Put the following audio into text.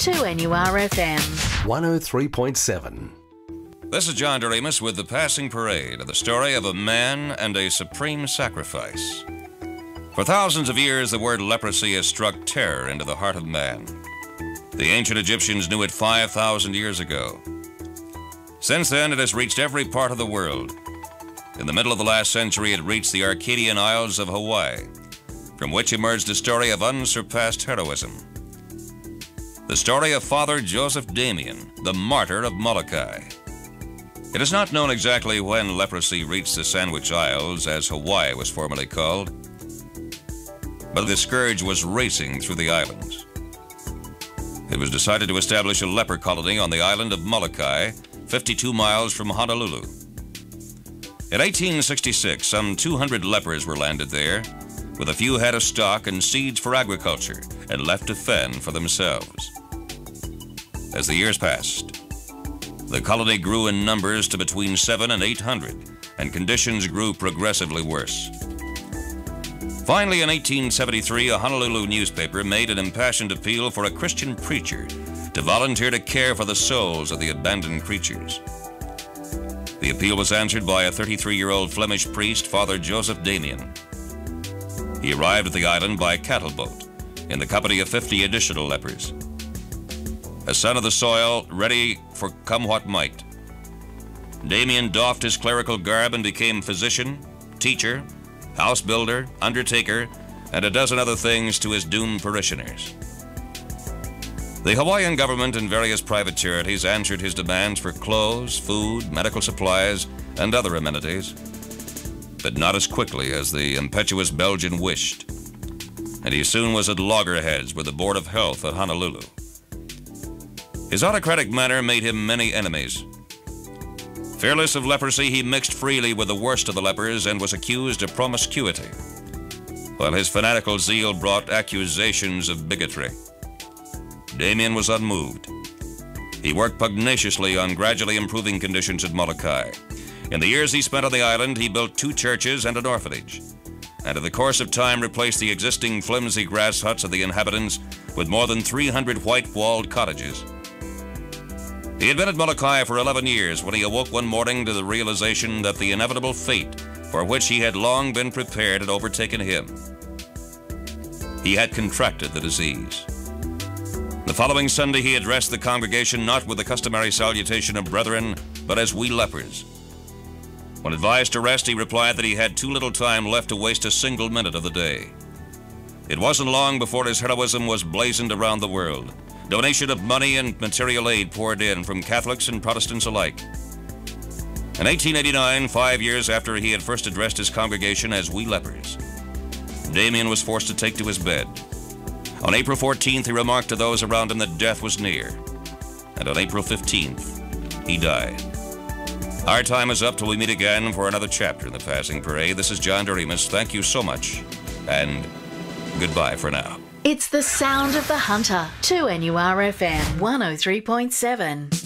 2NURFM 103.7. This is John Doremus with The Passing Parade, the story of a man and a supreme sacrifice. For thousands of years, the word leprosy has struck terror into the heart of man. The ancient Egyptians knew it 5,000 years ago. Since then, it has reached every part of the world. In the middle of the last century, it reached the Arcadian Isles of Hawaii, from which emerged a story of unsurpassed heroism. The story of Father Joseph Damien, the martyr of Molokai. It is not known exactly when leprosy reached the Sandwich Isles, as Hawaii was formerly called, but the scourge was racing through the islands. It was decided to establish a leper colony on the island of Molokai, 52 miles from Honolulu. In 1866, some 200 lepers were landed there, with a few head of stock and seeds for agriculture, and left to fend for themselves. As the years passed, the colony grew in numbers to between 700 and 800, and conditions grew progressively worse. Finally, in 1873, a Honolulu newspaper made an impassioned appeal for a Christian preacher to volunteer to care for the souls of the abandoned creatures. The appeal was answered by a 33-year-old Flemish priest, Father Joseph Damien. He arrived at the island by cattle boat in the company of 50 additional lepers. A son of the soil, ready for come what might, Damien doffed his clerical garb and became physician, teacher, house builder, undertaker, and a dozen other things to his doomed parishioners. The Hawaiian government and various private charities answered his demands for clothes, food, medical supplies, and other amenities, but not as quickly as the impetuous Belgian wished, and he soon was at loggerheads with the Board of Health at Honolulu. His autocratic manner made him many enemies. Fearless of leprosy, he mixed freely with the worst of the lepers and was accused of promiscuity, while his fanatical zeal brought accusations of bigotry. Damien was unmoved. He worked pugnaciously on gradually improving conditions at Molokai. In the years he spent on the island, he built 2 churches and an orphanage, and in the course of time replaced the existing flimsy grass huts of the inhabitants with more than 300 white-walled cottages. He had been at Molokai for 11 years when he awoke one morning to the realization that the inevitable fate for which he had long been prepared had overtaken him. He had contracted the disease. The following Sunday, he addressed the congregation not with the customary salutation of brethren, but as we lepers. When advised to rest, he replied that he had too little time left to waste a single minute of the day. It wasn't long before his heroism was blazoned around the world. Donation of money and material aid poured in from Catholics and Protestants alike. In 1889, 5 years after he had first addressed his congregation as we lepers, Damien was forced to take to his bed. On April 14th, he remarked to those around him that death was near. And on April 15th, he died. Our time is up till we meet again for another chapter in The Passing Parade. This is John Doremus. Thank you so much, and goodbye for now. It's the sound of the hunter. 2NURFM 103.7.